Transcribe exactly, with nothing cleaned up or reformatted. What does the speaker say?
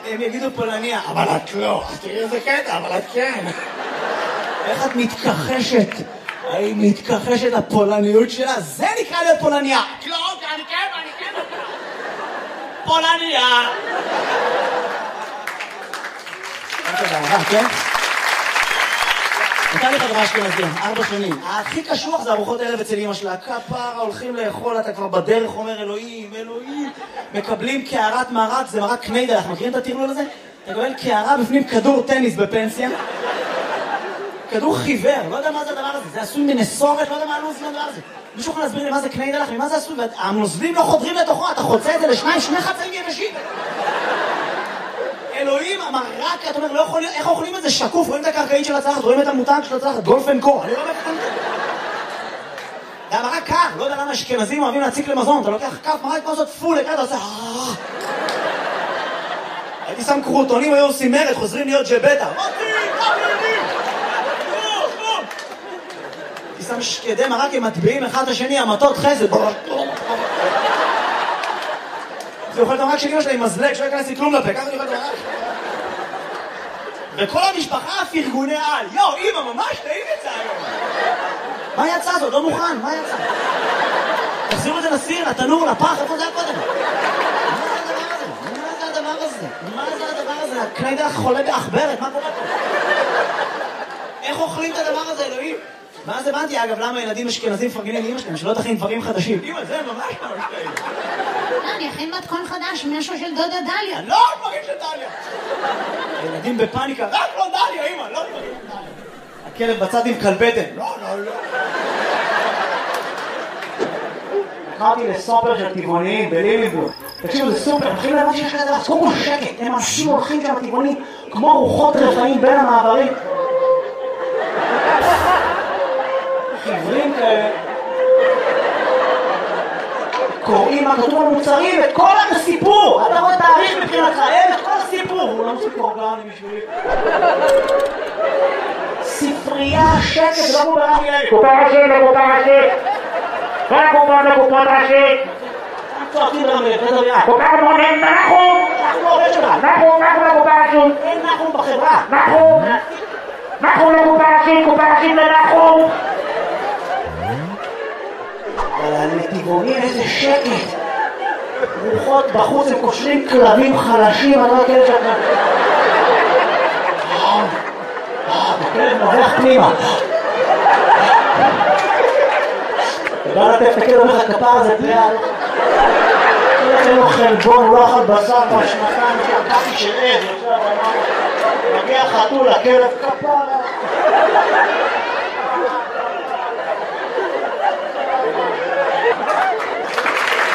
הם יגידו פולניה, אבל את לא. תראי איזה קטע, אבל את כן. איך את מתכחשת? היא מתכחשת לפולניות שלה, זה נקרא להיות פולניה. לא, אני כן, אני כן. פולניה. כן? נתן לי חברה אשכנזים, ארבע שנים. הכי קשוח זה ארוחות ערב אצל אמא שלה. כפרה, הולכים לאכול, אתה כבר בדרך אומר אלוהים, אלוהים. מקבלים קערת מרק, זה מרק קניידל, אנחנו מכירים את הטרלול הזה? אתה מקבל קערה בפנים כדור טניס בפנסיה. כדור חיוור, לא יודע מה זה הדבר הזה. זה עשוי מנסורת, לא יודע מה הלוז לדבר הזה. מישהו יכול להסביר לי מה זה קניידל, ממה זה עשוי? והנוזלים לא חודרים לתוכו, אתה חוצה את זה לשניים, שני חצאים יבשים. אלוהים, המרק, אתה אומר, לא יכול, איך אוכלים את זה שקוף? רואים את הקרקעית של הצלחת, רואים את המותג של הצלחת, גולף אנד קו, אני לא מבין. זה המרק קר, לא יודע למה אשכנזים אוהבים להציק למזון, אתה לוקח כף מרק כמו זאת פול, אתה עושה... הייתי שם קרוטונים, היו עושים מרד, חוזרים להיות ג'בטה. הייתי שם שקדי מרק, הם מטביעים אחד השני, המטות חסד. זה אוכל את המרק של אמא שלה עם מזלג, שלא יכנס לי כלום לפה, ככה אני אוכל את המרק. וכל המשפחה פרגוני על. יו, אמא, ממש טעים את זה היום. מה יצא זאת? לא מוכן, מה יצא? תחזירו את זה לסיר, לתנור, לפח, איפה זה היה קודם? מה זה הדבר הזה? מה זה הדבר הזה? הקניידל חולה באחברת, מה קורה פה? איך אוכלים את הדבר הזה, אלוהים? ואז הבנתי, אגב, למה ילדים אשכנזים מפרגנים לאמא שלהם, שלא תכין דברים חדשים. אמא, זה ממש ממש טעים. לא, אני אכין מתכון חדש, משהו של דודה דליה. לא, דברים של דליה. ילדים בפאניקה, רק לא דליה, אמא, לא דברים של דליה. הכלב בצד עם כלבטן. לא, לא, לא. קראתי לסופר של טבעוניים בליליבורג. תקשיבו, זה סופר, מתחילים להבוא שיש כזה, אז קודם כל שקט. הם אנשים הולכים שם טבעוניים כמו רוחות רפאים בין המעברים. חברים כאלה. קוראים מה כתוב על מוצרים, את כל הסיפור. אתה רואה תאריך מבחינתך, אין את כל הסיפור. הוא לא מסיפור אורגני בשבילי. ספרייה, שקט, זה לא כמו ברמי לוי. קופה ראשית לקופה ראשית. כל הקופה לקופות ראשית. צועקים ברמי לוי, זה דברייה. קופה מונים, נחום. אנחנו לא עובד שלך. נחום, נחום לקופה ראשית. אין נחום בחברה. נחום. נחום לקופה ראשית, קופה ראשית לנחום. אבל לטבעונים איזה שקט. רוחות בחוץ, הם קושרים כלבים חלשים, אני לא הכלב שלך. הכלב נובח פנימה. אתה בא לטף את הכלב, אומר לך כפר הזה פליאל. אין לו חלבון, הוא לא אכל בשר בשנתיים, שעקתי של עד. מגיע חתול, הכלב כפר.